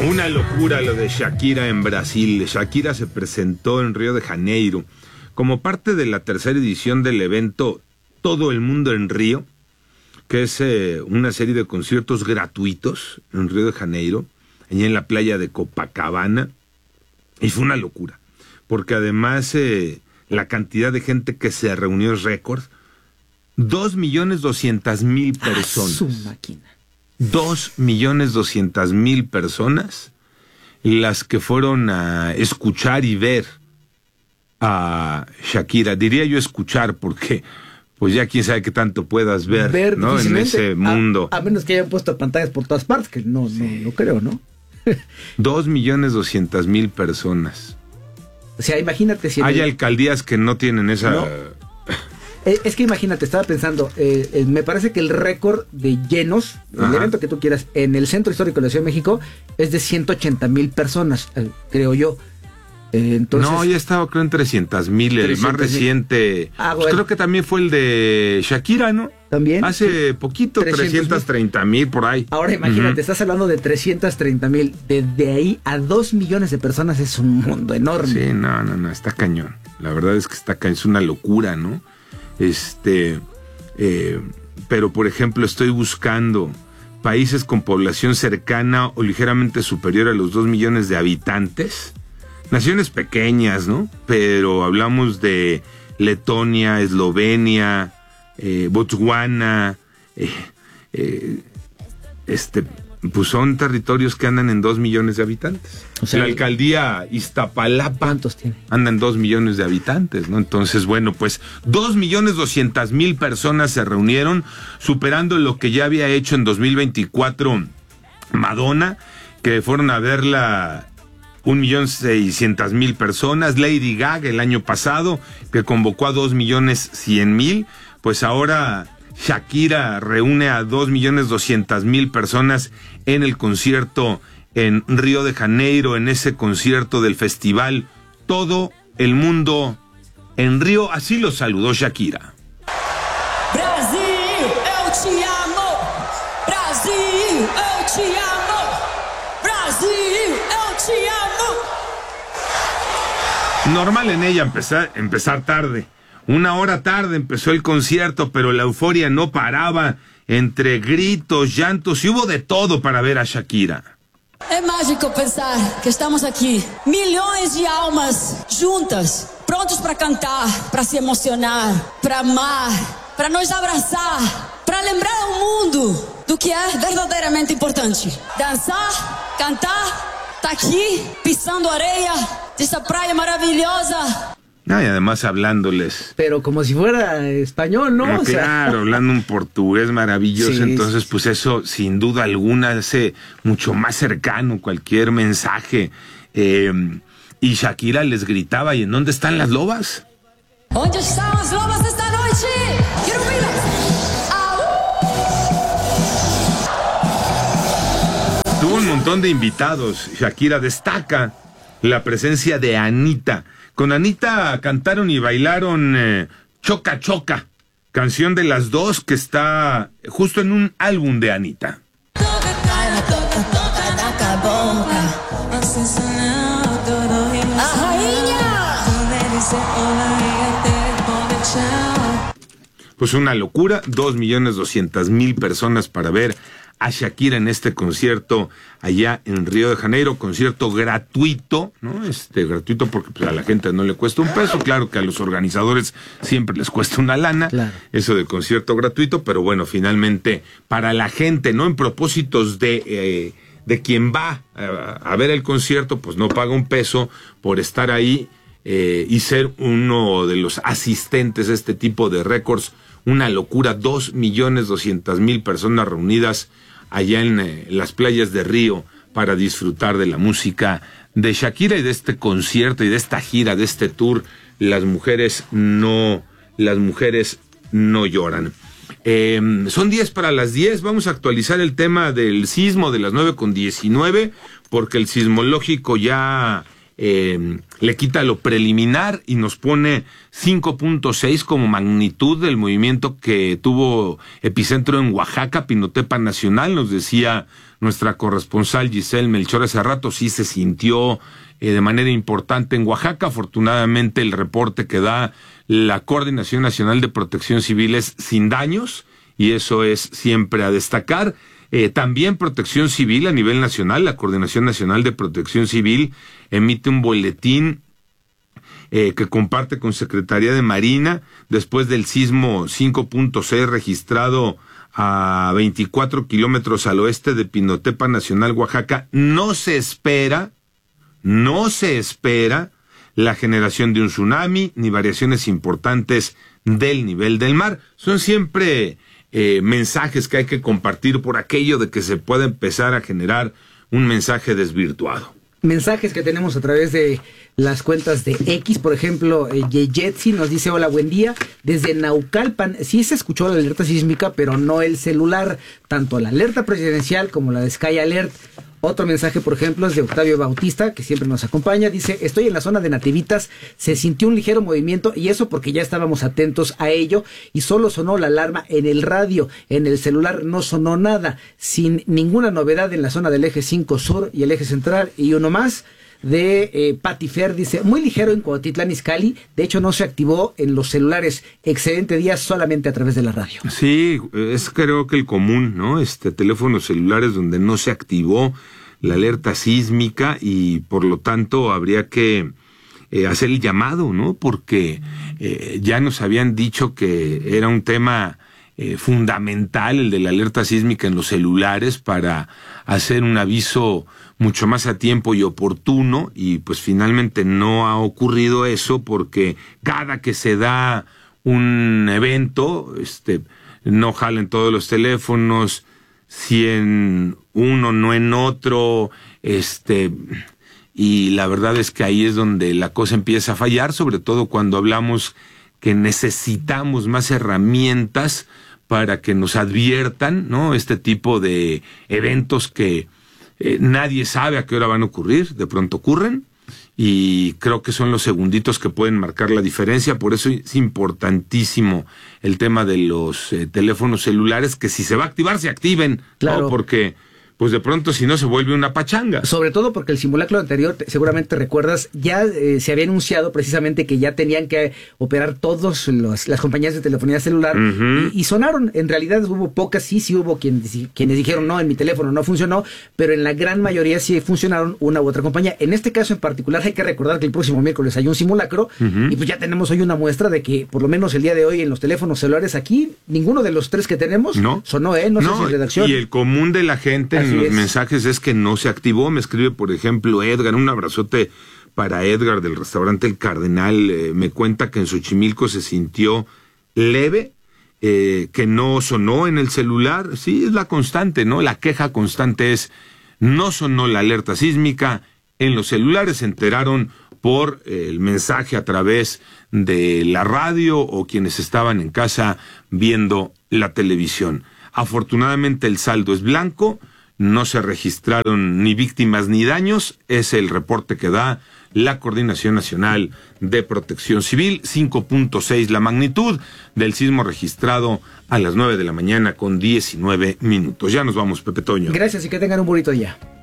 Una locura lo de Shakira en Brasil. Shakira se presentó en Río de Janeiro como parte de la tercera edición del evento Todo el Mundo en Río, que es una serie de conciertos gratuitos en Río de Janeiro, allí en la playa de Copacabana. Y fue una locura, porque además la cantidad de gente que se reunió es récord. 2.200.000 personas. Su máquina. 2.200.000 personas las que fueron a escuchar y ver a Shakira. Diría yo escuchar porque pues ya quién sabe qué tanto puedas ver, ¿no? En ese mundo. A menos que hayan puesto pantallas por todas partes, que no creo, ¿no? 2.200.000 personas. O sea, imagínate si... Hay alcaldías que no tienen esa... No. Es que imagínate, estaba pensando, me parece que el récord de llenos, el evento que tú quieras, en el Centro Histórico de la Ciudad de México, es de 180.000 personas, creo yo. Entonces, no, ya estaba creo en 300.000, el más reciente. Bueno. Creo que también fue el de Shakira, ¿no? También. Hace poquito, 330.000 por ahí. Ahora imagínate, estás hablando de 330.000. De ahí a 2 millones de personas es un mundo enorme. Sí, no, está cañón. La verdad es que está cañón, es una locura, ¿no? Pero por ejemplo estoy buscando países con población cercana o ligeramente superior a los 2 millones de habitantes, naciones pequeñas, ¿no? Pero hablamos de Letonia, Eslovenia, Botswana, pues son territorios que andan en 2 millones de habitantes. O sea, la alcaldía Iztapalapa, ¿cuántos tiene? Anda en 2 millones de habitantes, ¿no? Entonces, bueno, pues 2.200.000 personas se reunieron, superando lo que ya había hecho en 2024 Madonna, que fueron a verla 1.600.000 personas. Lady Gaga el año pasado, que convocó a 2.100.000, pues ahora Shakira reúne a 2.200.000 personas en el concierto en Río de Janeiro, en ese concierto del festival Todo el Mundo en Río. Así lo saludó Shakira. Brasil, eu te amo. Brasil, eu te amo. Brasil, eu te amo. Normal en ella empezar tarde. 1 hora tarde empezó el concierto, pero la euforia no paraba, entre gritos, llantos, y hubo de todo para ver a Shakira. É mágico pensar que estamos aqui, milhões de almas juntas, prontos para cantar, para se emocionar, para amar, para nos abraçar, para lembrar ao mundo do que é verdadeiramente importante. Dançar, cantar, tá aqui, pisando areia dessa praia maravilhosa. Y además hablándoles. Pero como si fuera español, ¿no? Claro, hablando un portugués maravilloso. Sí, entonces, pues eso, sin duda alguna, hace mucho más cercano cualquier mensaje. Y Shakira les gritaba, ¿y en dónde están las lobas? ¿Dónde están las lobas esta noche? Quiero verlas. Tuvo un montón de invitados. Shakira destaca la presencia de Anita. Con Anita cantaron y bailaron Choca Choca, canción de las dos que está justo en un álbum de Anita. Pues una locura, 2.200.000 personas para ver a Shakira en este concierto allá en Río de Janeiro, concierto gratuito, ¿no? Gratuito porque pues, a la gente no le cuesta un peso, claro que a los organizadores siempre les cuesta una lana, claro, eso del concierto gratuito, pero bueno, finalmente para la gente, ¿no? En propósitos de quien va a ver el concierto, pues no paga un peso por estar ahí y ser uno de los asistentes a este tipo de récords. Una locura, 2.200.000 personas reunidas allá en las playas de Río para disfrutar de la música de Shakira y de este concierto y de esta gira, de este tour. Las mujeres no lloran. Son 10 para las 10. Vamos a actualizar el tema del sismo de las 9:19 porque el sismológico ya le quita lo preliminar y nos pone 5.6 como magnitud del movimiento que tuvo epicentro en Oaxaca, Pinotepa Nacional. Nos decía nuestra corresponsal Giselle Melchor hace rato, sí se sintió de manera importante en Oaxaca. Afortunadamente el reporte que da la Coordinación Nacional de Protección Civil es sin daños, y eso es siempre a destacar. También Protección Civil a nivel nacional, la Coordinación Nacional de Protección Civil emite un boletín que comparte con Secretaría de Marina después del sismo 5.6 registrado a 24 kilómetros al oeste de Pinotepa Nacional, Oaxaca. No se espera la generación de un tsunami ni variaciones importantes del nivel del mar. Son siempre mensajes que hay que compartir por aquello de que se pueda empezar a generar un mensaje desvirtuado. Mensajes que tenemos a través de las cuentas de X, por ejemplo, Yejetsi nos dice: hola, buen día, desde Naucalpan. Sí se escuchó la alerta sísmica, pero no el celular, tanto la alerta presidencial como la de Sky Alert. Otro mensaje, por ejemplo, es de Octavio Bautista, que siempre nos acompaña. Dice: estoy en la zona de Nativitas, se sintió un ligero movimiento, y eso porque ya estábamos atentos a ello, y solo sonó la alarma en el radio. En el celular no sonó nada, sin ninguna novedad en la zona del eje 5 sur y el eje central. Y uno más de Patifer, dice: muy ligero en Cuautitlán Izcalli, de hecho no se activó en los celulares. Excelente día, solamente a través de la radio. Sí, es creo que el común, ¿no? Teléfonos celulares donde no se activó la alerta sísmica, y por lo tanto habría que hacer el llamado, ¿no? Porque ya nos habían dicho que era un tema fundamental el de la alerta sísmica en los celulares para hacer un aviso mucho más a tiempo y oportuno, y pues finalmente no ha ocurrido eso, porque cada que se da un evento, no jalan todos los teléfonos, si en uno no en otro, y la verdad es que ahí es donde la cosa empieza a fallar, sobre todo cuando hablamos que necesitamos más herramientas para que nos adviertan, ¿no? Este tipo de eventos que nadie sabe a qué hora van a ocurrir, de pronto ocurren, y creo que son los segunditos que pueden marcar la diferencia. Por eso es importantísimo el tema de los teléfonos celulares, que si se va a activar, se activen, claro, ¿no? Porque pues de pronto si no se vuelve una pachanga. Sobre todo porque el simulacro anterior, seguramente recuerdas, ya se había anunciado precisamente que ya tenían que operar todas las compañías de telefonía celular, y sonaron. En realidad hubo pocas, sí hubo quienes dijeron: no, en mi teléfono no funcionó, pero en la gran mayoría sí funcionaron una u otra compañía. En este caso en particular hay que recordar que el próximo miércoles hay un simulacro, y pues ya tenemos hoy una muestra de que por lo menos el día de hoy en los teléfonos celulares aquí, ninguno de los tres que tenemos sonó, no sé si en redacción. Y el común de la gente en los mensajes es que no se activó. Me escribe, por ejemplo, Edgar, un abrazote para Edgar del restaurante El Cardenal. Me cuenta que en Xochimilco se sintió leve, que no sonó en el celular. Sí, es la constante, ¿no? La queja constante es: no sonó la alerta sísmica en los celulares. Se enteraron por el mensaje a través de la radio o quienes estaban en casa viendo la televisión. Afortunadamente el saldo es blanco. No se registraron ni víctimas ni daños, es el reporte que da la Coordinación Nacional de Protección Civil. 5.6 la magnitud del sismo registrado a las 9 de la mañana con 19 minutos. Ya nos vamos, Pepe Toño. Gracias y que tengan un bonito día.